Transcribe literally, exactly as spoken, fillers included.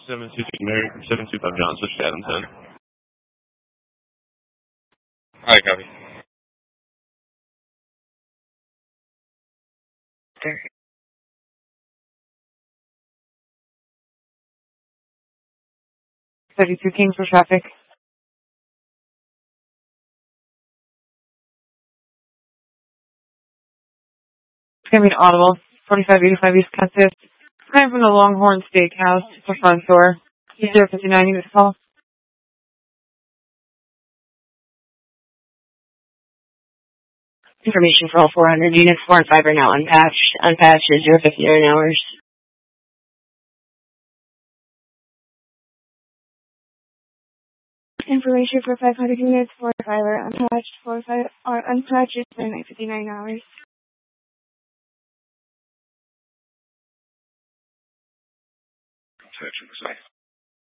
seven two two Mary, seven two five John, switch to Adam ten. Alright, copy. There. thirty-two Kings for traffic. It's going to be an audible. forty-five eighty-five East Custis. Coming from the Longhorn Steakhouse for front door. zero fifty-nine units call. Information for all four hundred units. four and five are now unpatched. Unpatched is zero fifty-nine hours. Information for five hundred units. four and five are unpatched. four and five are unpatched. It's been fifty-nine hours. Section, sorry.